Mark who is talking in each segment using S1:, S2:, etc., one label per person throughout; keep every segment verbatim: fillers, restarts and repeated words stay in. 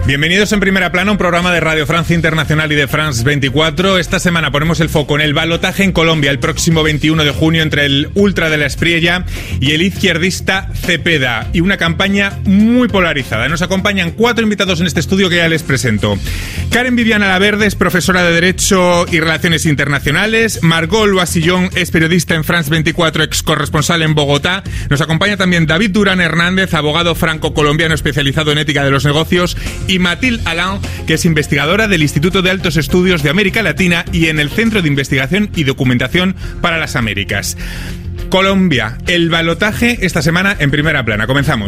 S1: Bienvenidos en Primera Plana, un programa de Radio Francia Internacional y de France veinticuatro. Esta semana ponemos el foco en el balotaje en Colombia el próximo veintiuno de junio entre el ultra de la Espriella y el izquierdista Cepeda, y una campaña muy polarizada. Nos acompañan cuatro invitados en este estudio que ya les presento. Karen Viviana Laverde es profesora de Derecho y Relaciones Internacionales. Margot Loisillon es periodista en France veinticuatro, ex corresponsal en Bogotá. Nos acompaña también David Durán Hernández, abogado franco-colombiano especializado en ética de los negocios, y Mathilde Alain, que es investigadora del Instituto de Altos Estudios de América Latina y en el Centro de Investigación y Documentación para las Américas. Colombia, el balotaje esta semana en Primera Plana. Comenzamos.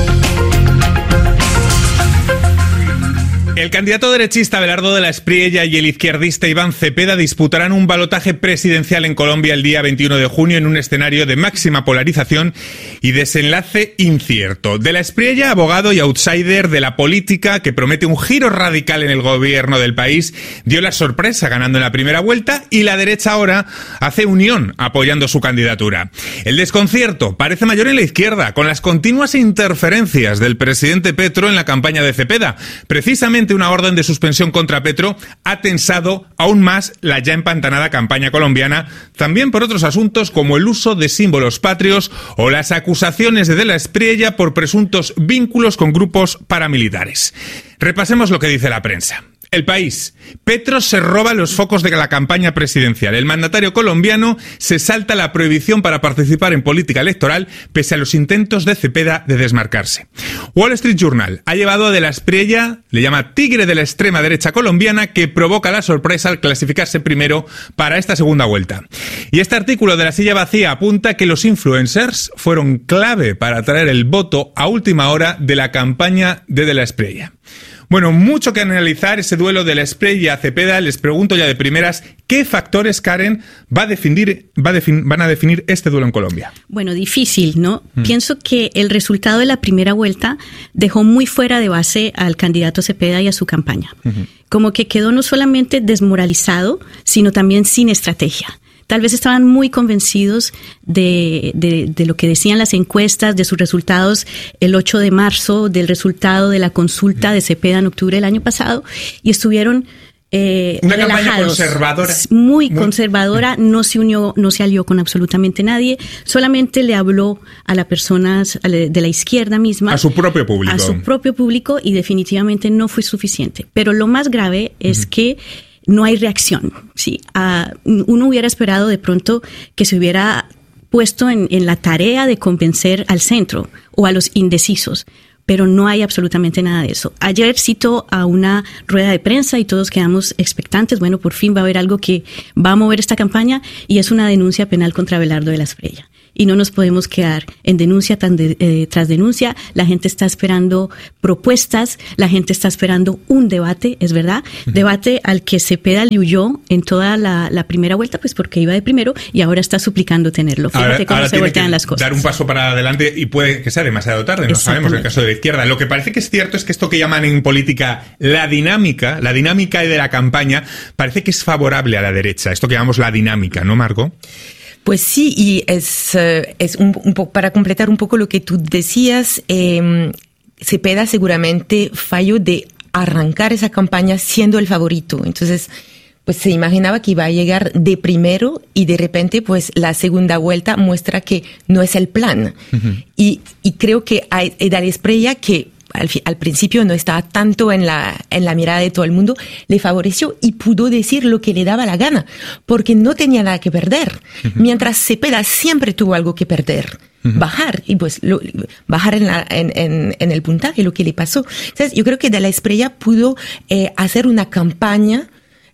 S1: El candidato derechista Abelardo de la Espriella y el izquierdista Iván Cepeda disputarán un balotaje presidencial en Colombia el día veintiuno de junio en un escenario de máxima polarización y desenlace incierto. De la Espriella, abogado y outsider de la política que promete un giro radical en el gobierno del país, dio la sorpresa ganando en la primera vuelta, y la derecha ahora hace unión apoyando su candidatura. El desconcierto parece mayor en la izquierda, con las continuas interferencias del presidente Petro en la campaña de Cepeda. Precisamente una orden de suspensión contra Petro ha tensado aún más la ya empantanada campaña colombiana, también por otros asuntos como el uso de símbolos patrios o las acusaciones de De la Espriella por presuntos vínculos con grupos paramilitares. Repasemos lo que dice la prensa. El País. Petro se roba los focos de la campaña presidencial. El mandatario colombiano se salta la prohibición para participar en política electoral pese a los intentos de Cepeda de desmarcarse. Wall Street Journal ha llevado a De la Espriella, le llama tigre de la extrema derecha colombiana, que provoca la sorpresa al clasificarse primero para esta segunda vuelta. Y este artículo de La Silla Vacía apunta que los influencers fueron clave para atraer el voto a última hora de la campaña de De la Espriella. Bueno, mucho que analizar ese duelo de la Espriella a Cepeda. Les pregunto ya de primeras, ¿qué factores, Karen, va a definir, va a defin, van a definir este duelo en Colombia?
S2: Bueno, difícil, ¿no? Mm. Pienso que el resultado de la primera vuelta dejó muy fuera de base al candidato Cepeda y a su campaña. Uh-huh. Como que quedó no solamente desmoralizado, sino también sin estrategia. Tal vez estaban muy convencidos de, de, de lo que decían las encuestas, de sus resultados el ocho de marzo, del resultado de la consulta de Cepeda en octubre del año pasado, y estuvieron eh,
S1: Una
S2: relajados.
S1: Campaña conservadora.
S2: Muy, muy conservadora, no se unió, no se alió con absolutamente nadie, solamente le habló a las personas de la izquierda misma.
S1: A su propio público.
S2: A su propio público, y definitivamente no fue suficiente. Pero lo más grave es uh-huh. que no hay reacción. Sí, uh, uno hubiera esperado de pronto que se hubiera puesto en, en la tarea de convencer al centro o a los indecisos, pero no hay absolutamente nada de eso. Ayer citó a una rueda de prensa y todos quedamos expectantes. Bueno, por fin va a haber algo que va a mover esta campaña, y es una denuncia penal contra Abelardo de la Espriella. Y no nos podemos quedar en denuncia tan de, eh, tras denuncia. La gente está esperando propuestas, la gente está esperando un debate, es verdad, uh-huh. debate al que Cepeda le huyó en toda la, la primera vuelta, pues porque iba de primero, y ahora está suplicando tenerlo. Fíjate ahora, cómo ahora se voltean las cosas.
S1: Dar un paso para adelante, y puede que sea demasiado tarde, no sabemos en el caso de la izquierda. Lo que parece que es cierto es que esto que llaman en política la dinámica, la dinámica de la campaña, parece que es favorable a la derecha. Esto que llamamos la dinámica, ¿no, Margot?
S3: Pues sí, y es, es un, un poco para completar un poco lo que tú decías, eh, Cepeda seguramente falló de arrancar esa campaña siendo el favorito. Entonces, pues se imaginaba que iba a llegar de primero, y de repente, pues la segunda vuelta muestra que no es el plan. Uh-huh. Y, y creo que a De la Espriella, que Al, al principio no estaba tanto en la, en la mirada de todo el mundo, le favoreció y pudo decir lo que le daba la gana, porque no tenía nada que perder. Uh-huh. Mientras Cepeda siempre tuvo algo que perder. Uh-huh. Bajar, y pues lo, bajar en, la, en, en, en el puntaje, lo que le pasó. Entonces, yo creo que De la Espriella pudo eh, hacer una campaña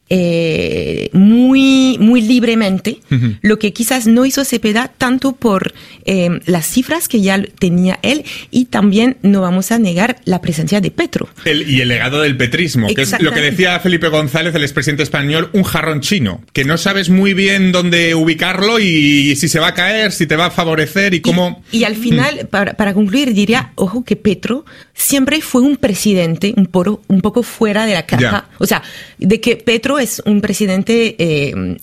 S3: Eh, muy, muy libremente, uh-huh. lo que quizás no hizo Cepeda, tanto por eh, las cifras que ya tenía él, y también no vamos a negar la presencia de Petro.
S1: El, y el legado del petrismo, que es lo que decía Felipe González, el expresidente español, un jarrón chino, que no sabes muy bien dónde ubicarlo y, y si se va a caer, si te va a favorecer y cómo...
S3: Y, y al final, para, para concluir, diría, ojo, que Petro siempre fue un presidente un, poro, un poco fuera de la caja. Ya. O sea, de que Petro es un presidente eh,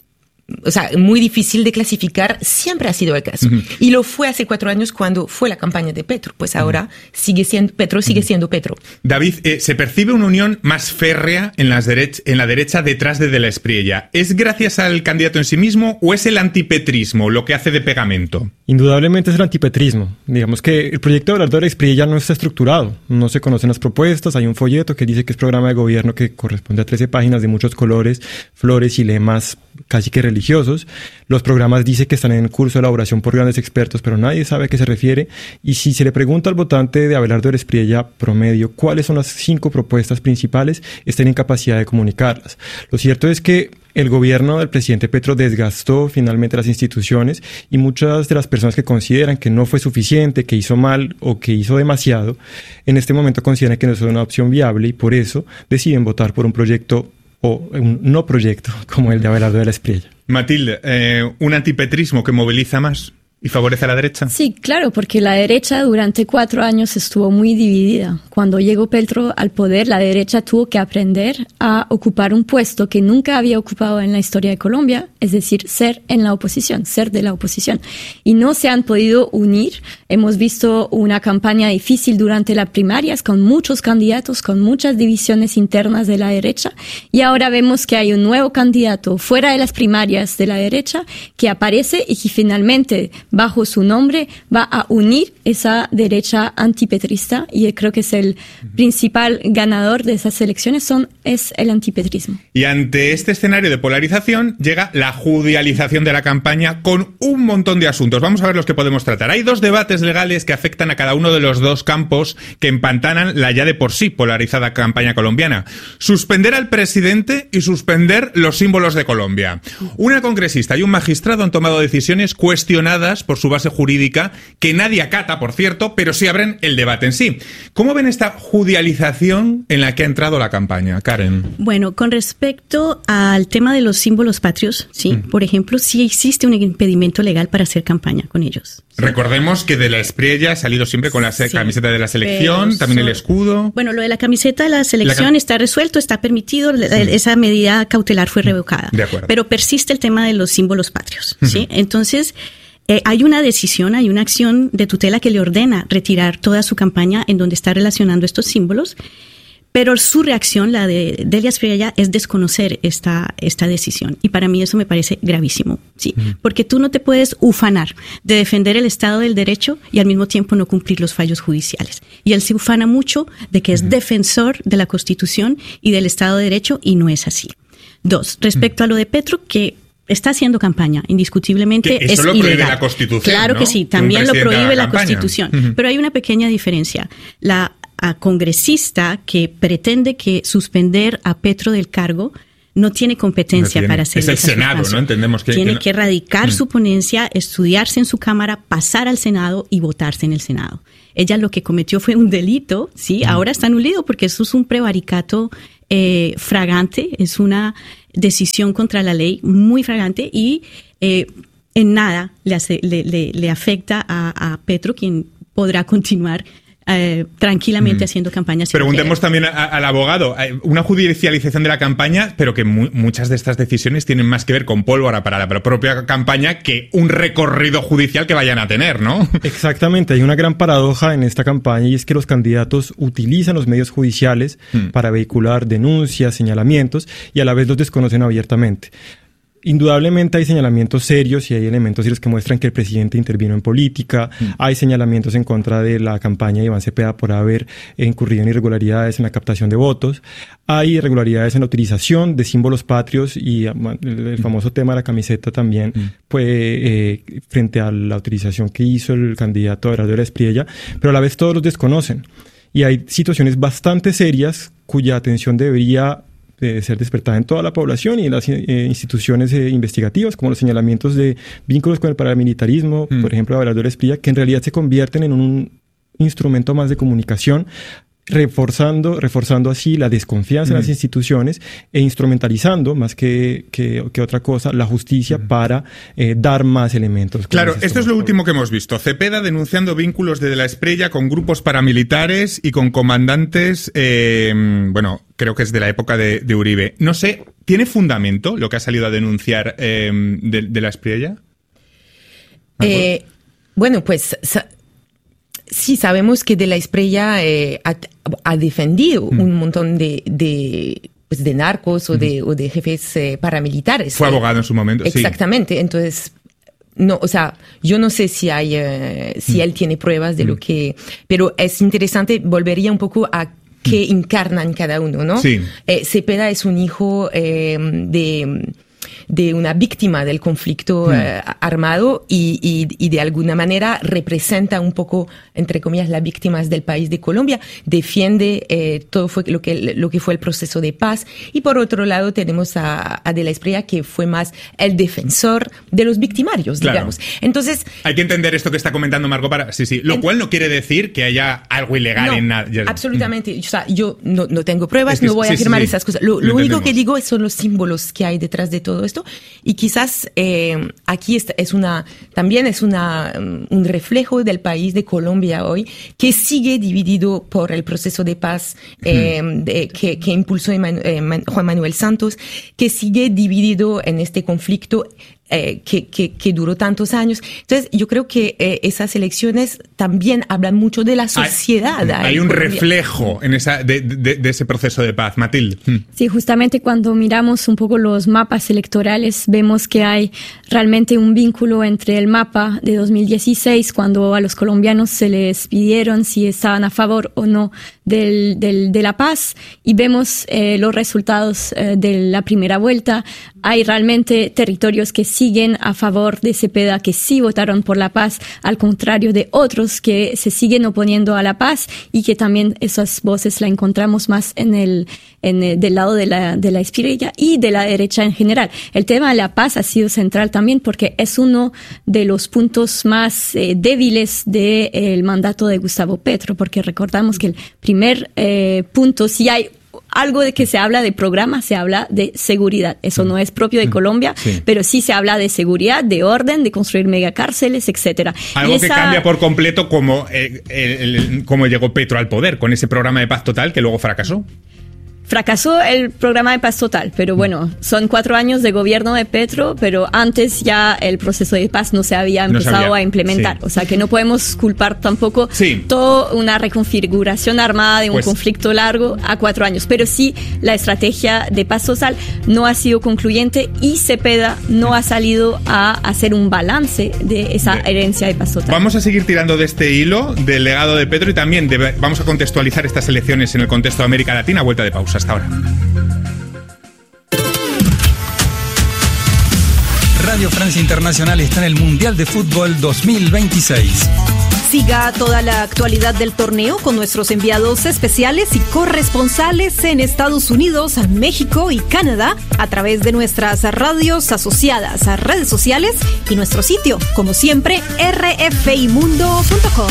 S3: o sea, muy difícil de clasificar, siempre ha sido el caso. Uh-huh. Y lo fue hace cuatro años cuando fue la campaña de Petro. Pues ahora uh-huh. sigue siendo, Petro sigue uh-huh. siendo Petro.
S1: David, eh, ¿se percibe una unión más férrea en, las derech- en la derecha detrás de De la Espriella? ¿Es gracias al candidato en sí mismo o es el antipetrismo lo que hace de pegamento?
S4: Indudablemente es el antipetrismo. Digamos que el proyecto de Abelardo de la Espriella no está estructurado. No se conocen las propuestas. Hay un folleto que dice que es programa de gobierno que corresponde a trece páginas de muchos colores, flores y lemas casi que religiosos. Los programas dicen que están en curso de elaboración por grandes expertos, pero nadie sabe a qué se refiere. Y si se le pregunta al votante de Abelardo de la Espriella promedio cuáles son las cinco propuestas principales, está en incapacidad de comunicarlas. Lo cierto es que el gobierno del presidente Petro desgastó finalmente las instituciones y muchas de las personas que consideran que no fue suficiente, que hizo mal o que hizo demasiado, en este momento consideran que no es una opción viable y por eso deciden votar por un proyecto o un no proyecto como el de Abelardo de la Espriella.
S1: Matilde, eh, ¿un antipetrismo que moviliza más y favorece a la derecha?
S5: Sí, claro, porque la derecha durante cuatro años estuvo muy dividida. Cuando llegó Petro al poder, la derecha tuvo que aprender a ocupar un puesto que nunca había ocupado en la historia de Colombia, es decir, ser en la oposición, ser de la oposición. Y no se han podido unir. Hemos visto una campaña difícil durante las primarias, con muchos candidatos, con muchas divisiones internas de la derecha. Y ahora vemos que hay un nuevo candidato fuera de las primarias de la derecha que aparece y que finalmente, bajo su nombre, va a unir esa derecha antipetrista y creo que es el principal ganador de esas elecciones, son, es el antipetrismo.
S1: Y ante este escenario de polarización llega la judicialización de la campaña con un montón de asuntos. Vamos a ver los que podemos tratar. Hay dos debates legales que afectan a cada uno de los dos campos que empantanan la ya de por sí polarizada campaña colombiana. Suspender al presidente y suspender los símbolos de Colombia. Una congresista y un magistrado han tomado decisiones cuestionadas por su base jurídica, que nadie acata, por cierto, pero sí abren el debate en sí. ¿Cómo ven esta judicialización en la que ha entrado la campaña, Karen?
S2: Bueno, con respecto al tema de los símbolos patrios, sí, mm. por ejemplo, sí existe un impedimento legal para hacer campaña con ellos. ¿Sí?
S1: Recordemos que De la Espriella ha salido siempre con la sí, camiseta de la selección, también son, el escudo.
S2: Bueno, lo de la camiseta de la selección la, está resuelto, está permitido, sí. esa medida cautelar fue revocada.
S1: De acuerdo.
S2: Pero persiste el tema de los símbolos patrios, ¿sí? Uh-huh. Entonces, Eh, hay una decisión, hay una acción de tutela que le ordena retirar toda su campaña en donde está relacionando estos símbolos, pero su reacción, la de Delia Espriella, es desconocer esta, esta decisión. Y para mí eso me parece gravísimo, ¿sí? Uh-huh. Porque tú no te puedes ufanar de defender el Estado del Derecho y al mismo tiempo no cumplir los fallos judiciales. Y él se ufana mucho de que es uh-huh. defensor de la Constitución y del Estado de Derecho y no es así. Dos, respecto uh-huh. a lo de Petro, que está haciendo campaña, indiscutiblemente
S1: que eso
S2: es
S1: lo
S2: ilegal.
S1: prohíbe la Constitución,
S2: claro
S1: ¿no?
S2: que sí, también lo prohíbe la, la Constitución.
S1: Uh-huh.
S2: Pero hay una pequeña diferencia. La a, congresista que pretende que suspender a Petro del cargo no tiene competencia no tiene. para hacer
S1: Es el Senado, ¿no? Entendemos que
S2: tiene
S1: que, no.
S2: que radicar uh-huh. su ponencia, estudiarse en su Cámara, pasar al Senado y votarse en el Senado. Ella lo que cometió fue un delito, sí, uh-huh. ahora está en un lío porque eso es un prevaricato eh, fragante, es una decisión contra la ley muy fragante y eh, en nada le, hace, le, le, le afecta a, a Petro, quien podrá continuar eh, tranquilamente mm. haciendo campañas.
S1: Preguntemos también a, al abogado, una judicialización de la campaña, pero que mu- muchas de estas decisiones tienen más que ver con pólvora para la propia campaña que un recorrido judicial que vayan a tener, ¿no?
S4: Exactamente, hay una gran paradoja en esta campaña y es que los candidatos utilizan los medios judiciales mm. para vehicular denuncias, señalamientos y a la vez los desconocen abiertamente. Indudablemente hay señalamientos serios y hay elementos serios que muestran que el presidente intervino en política. Mm. Hay señalamientos en contra de la campaña de Iván Cepeda por haber incurrido en irregularidades en la captación de votos. Hay irregularidades en la utilización de símbolos patrios y el, el famoso tema de la camiseta también, mm. pues, eh, frente a la utilización que hizo el candidato Abelardo de la Espriella, pero a la vez todos los desconocen. Y hay situaciones bastante serias cuya atención debería de ser despertada en toda la población y en las eh, instituciones eh, investigativas, como los señalamientos de vínculos con el paramilitarismo, mm. por ejemplo, Abelardo de la Espriella, que en realidad se convierten en un instrumento más de comunicación reforzando, reforzando así la desconfianza mm. en las instituciones e instrumentalizando, más que, que, que otra cosa, la justicia mm. para eh, dar más elementos.
S1: Claro, esto es lo último que hemos visto. Cepeda denunciando vínculos de La Espriella con grupos paramilitares y con comandantes, eh, bueno, creo que es de la época de, de Uribe. No sé, ¿tiene fundamento lo que ha salido a denunciar eh, de, de La Espriella?
S3: Eh, bueno, pues... Sa- Sí, sabemos que de La Espriella eh, ha, ha defendido mm. un montón de, de, pues de narcos o, mm. de, o de jefes eh, paramilitares.
S1: Fue abogado en su momento.
S3: Exactamente. Sí. Entonces, no, o sea, yo no sé si hay, eh, si mm. él tiene pruebas de mm. lo que, pero es interesante, volvería un poco a qué mm. encarnan cada uno, ¿no?
S1: Sí.
S3: Eh, Cepeda es un hijo eh, de... de una víctima del conflicto mm. eh, armado y, y, y de alguna manera representa un poco, entre comillas, las víctimas del país de Colombia, defiende eh, todo fue lo que, lo que fue el proceso de paz. Y por otro lado tenemos a, a De La Espriella, que fue más el defensor de los victimarios,
S1: claro.
S3: digamos. Entonces...
S1: Hay que entender esto que está comentando Margot para... Sí, sí. Lo en... cual no quiere decir que haya algo ilegal
S3: no,
S1: en nada.
S3: Absolutamente. Mm. O sea, yo no, no tengo pruebas, es que, no voy sí, a afirmar sí, sí. esas cosas. Lo, lo, lo único que digo son los símbolos que hay detrás de todo esto. Y quizás eh, aquí es una también es una un reflejo del país de Colombia hoy, que sigue dividido por el proceso de paz eh, de, que, que impulsó Emanu- eh, Juan Manuel Santos, que sigue dividido en este conflicto Eh, que, que, que duró tantos años. Entonces, yo creo que eh, esas elecciones también hablan mucho de la sociedad.
S1: Hay, hay un reflejo en esa, de, de, de ese proceso de paz. Matilde.
S5: Sí, justamente cuando miramos un poco los mapas electorales, vemos que hay realmente un vínculo entre el mapa de dos mil dieciséis, cuando a los colombianos se les pidieron si estaban a favor o no del, del, de la paz, y vemos eh, los resultados eh, de la primera vuelta. Hay realmente territorios que siguen a favor de Cepeda, que sí votaron por la paz, al contrario de otros que se siguen oponiendo a la paz, y que también esas voces la encontramos más en el, en el del lado de la, de la Espriella y de la derecha en general. El tema de la paz ha sido central también porque es uno de los puntos más eh, débiles del mandato de Gustavo Petro, porque recordamos que el primer eh, punto, si hay algo de que se habla de programa, se habla de seguridad. Eso no es propio de Colombia, sí. pero sí se habla de seguridad, de orden, de construir megacárceles, etcétera.
S1: Algo
S5: esa...
S1: que cambia por completo como, eh, el, el, como llegó Petro al poder, con ese programa de paz total que luego fracasó.
S5: Fracasó el programa de paz total, pero bueno, son cuatro años de gobierno de Petro, pero antes ya el proceso de paz no se había empezado no sabía. a implementar. Sí. O sea que no podemos culpar tampoco sí. toda una reconfiguración armada de un pues, conflicto largo a cuatro años. Pero sí, la estrategia de paz total no ha sido concluyente y Cepeda no ha salido a hacer un balance de esa de, herencia de paz total.
S1: Vamos a seguir tirando de este hilo del legado de Petro y también de, vamos a contextualizar estas elecciones en el contexto de América Latina. Vuelta de pausa. Hasta ahora.
S6: Radio Francia Internacional está en el Mundial de Fútbol dos mil veintiséis.
S7: Siga toda la actualidad del torneo con nuestros enviados especiales y corresponsales en Estados Unidos, México y Canadá a través de nuestras radios asociadas a redes sociales y nuestro sitio, como siempre, r f i mundo punto com.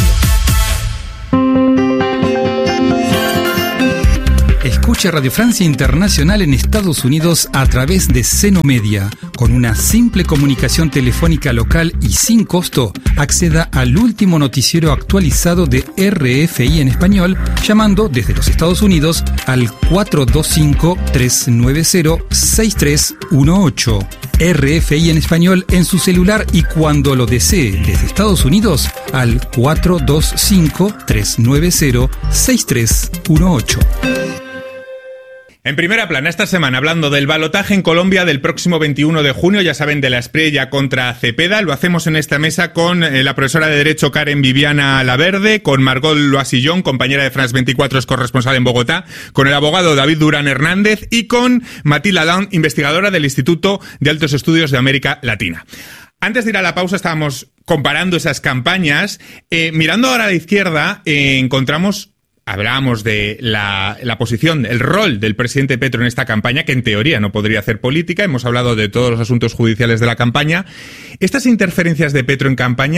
S6: Escuche Radio Francia Internacional en Estados Unidos a través de Seno Media. Con una simple comunicación telefónica local y sin costo, acceda al último noticiero actualizado de R F I en español, llamando desde los Estados Unidos al cuatro dos cinco, tres nueve cero, seis tres uno ocho. R F I en español en su celular y cuando lo desee desde Estados Unidos al cuatro dos cinco, tres nueve cero, seis tres uno ocho.
S1: En primera plana esta semana, hablando del balotaje en Colombia del próximo veintiuno de junio, ya saben, de La Espriella contra Cepeda. Lo hacemos en esta mesa con eh, la profesora de Derecho Karen Viviana Laverde, con Margot Loisillon, compañera de France veinticuatro, es corresponsal en Bogotá, con el abogado David Durán Hernández y con Matilde Adam, investigadora del Instituto de Altos Estudios de América Latina. Antes de ir a la pausa estábamos comparando esas campañas. Eh, mirando ahora a la izquierda, eh, encontramos... Hablábamos de la, la posición, el rol del presidente Petro en esta campaña, que en teoría no podría hacer política. Hemos hablado de todos los asuntos judiciales de la campaña. ¿Estas interferencias de Petro en campaña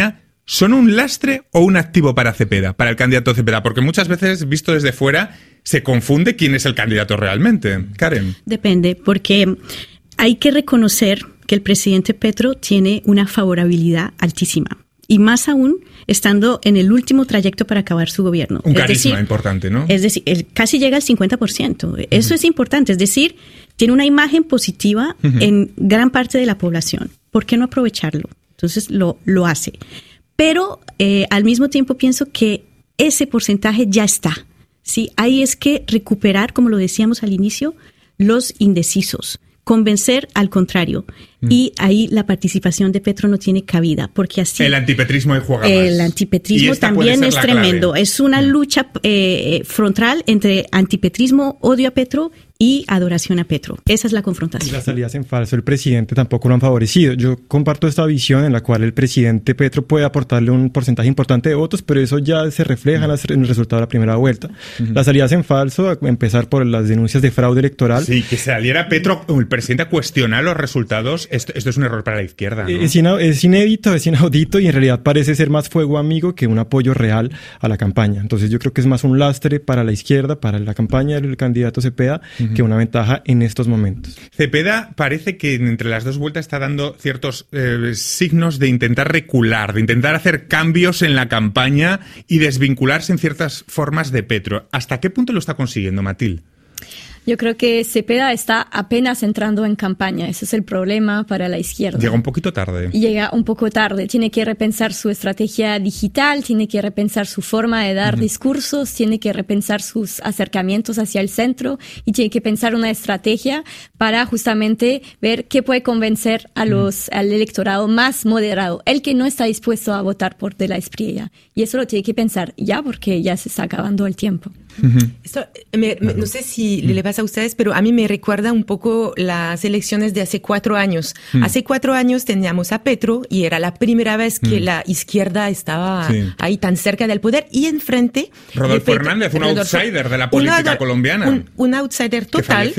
S1: ¿son un lastre o un activo para Cepeda, para el candidato Cepeda? Porque muchas veces, visto desde fuera, se confunde quién es el candidato realmente. Karen.
S2: Depende, porque hay que reconocer que el presidente Petro tiene una favorabilidad altísima. Y más aún, estando en el último trayecto para acabar su gobierno.
S1: Un
S2: es
S1: carisma
S2: decir,
S1: importante, ¿no? Es
S2: decir, él casi llega al cincuenta por ciento. Eso uh-huh. es importante. Es decir, tiene una imagen positiva uh-huh. en gran parte de la población. ¿Por qué no aprovecharlo? Entonces lo, lo hace. Pero eh, al mismo tiempo pienso que ese porcentaje ya está. ¿Sí? Ahí es que recuperar, como lo decíamos al inicio, los indecisos. Convencer al contrario. Mm. Y ahí la participación de Petro no tiene cabida, porque así...
S1: El antipetrismo ahí juega más.
S2: El antipetrismo también es tremendo. Clave. Es una mm. lucha eh, frontal entre antipetrismo, odio a Petro y adoración a Petro. Esa es la confrontación.
S4: Y las salidas en falso el presidente tampoco lo han favorecido. Yo comparto esta visión en la cual el presidente Petro puede aportarle un porcentaje importante de votos, pero eso ya se refleja mm. en el resultado de la primera vuelta. Mm-hmm. Las salidas en falso, a empezar por las denuncias de fraude electoral.
S1: Sí, que saliera Petro, el presidente, a cuestionar los resultados, esto, esto es un error para la izquierda, ¿no?
S4: Es, ina- es inédito, es inaudito y en realidad parece ser más fuego amigo que un apoyo real a la campaña. Entonces yo creo que es más un lastre para la izquierda, para la campaña del candidato Cepeda, mm-hmm. que una ventaja en estos momentos.
S1: Cepeda parece que entre las dos vueltas está dando ciertos eh, signos de intentar recular, de intentar hacer cambios en la campaña y desvincularse en ciertas formas de Petro. ¿Hasta qué punto lo está consiguiendo, Matilde?
S5: Yo creo que Cepeda está apenas entrando en campaña. Ese es el problema para la izquierda.
S1: Llega un poquito tarde.
S5: Llega un poco tarde. Tiene que repensar su estrategia digital, tiene que repensar su forma de dar uh-huh. discursos, tiene que repensar sus acercamientos hacia el centro y tiene que pensar una estrategia para justamente ver qué puede convencer a los, uh-huh. al electorado más moderado, el que no está dispuesto a votar por De la Espriella. Y eso lo tiene que pensar ya, porque ya se está acabando el tiempo.
S3: Uh-huh. Esto, me, me, no sé si uh-huh. le pasa a ustedes, pero a mí me recuerda un poco las elecciones de hace cuatro años. Uh-huh. Hace cuatro años teníamos a Petro y era la primera vez que uh-huh. la izquierda estaba sí. ahí tan cerca del poder y enfrente...
S1: Rodolfo Petro, Hernández, un Rodolfo, outsider de la política
S3: una,
S1: colombiana.
S3: Un, un outsider total.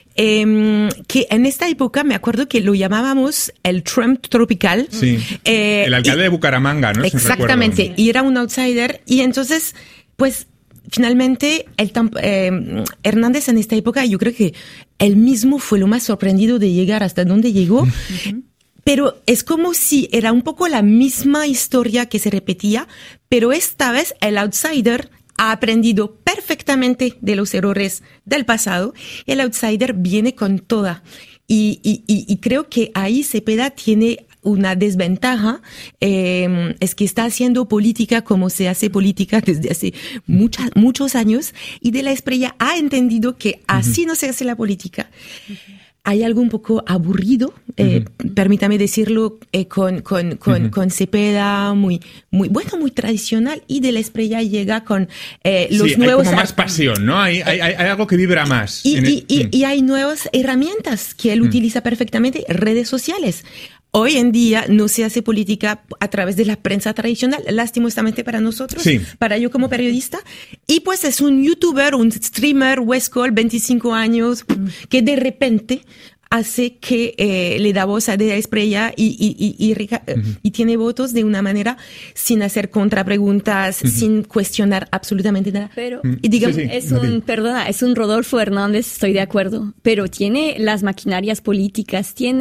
S3: Eh, que en esta época me acuerdo que lo llamábamos el Trump tropical.
S1: Sí. Eh, el alcalde y, de Bucaramanga, ¿no?
S3: Exactamente. Y era un outsider y entonces, pues... Finalmente, el, eh, Hernández en esta época, yo creo que él mismo fue lo más sorprendido de llegar hasta donde llegó, uh-huh. pero es como si era un poco la misma historia que se repetía, pero esta vez el outsider ha aprendido perfectamente de los errores del pasado, el outsider viene con toda. Y, y, y, y creo que ahí Cepeda tiene una desventaja, eh, es que está haciendo política como se hace política desde hace mucha, muchos años y De la Espriella ha entendido que así uh-huh. no se hace la política. Uh-huh. Hay algo un poco aburrido, eh, uh-huh. permítame decirlo, eh, con, con, con, uh-huh. con Cepeda, muy, muy, bueno, muy tradicional, y De la Espriella llega con eh, los
S1: sí,
S3: nuevos...
S1: hay como más pasión, ¿no? Hay, hay, hay algo que vibra más.
S3: Y,
S1: en
S3: y,
S1: el...
S3: y, y hay nuevas herramientas que él uh-huh. utiliza perfectamente, redes sociales. Hoy en día no se hace política a través de la prensa tradicional, lastimosamente para nosotros, sí. para yo como periodista. Y pues es un youtuber, un streamer, Westcol, veinticinco años, que de repente hace que eh, le da voz a De la Espriella y, y, y, y, uh-huh. y tiene votos de una manera sin hacer contrapreguntas, uh-huh. sin cuestionar absolutamente nada.
S5: Pero y digamos, sí, sí. es un, perdona, es un Rodolfo Hernández, estoy de acuerdo, pero tiene las maquinarias políticas, tiene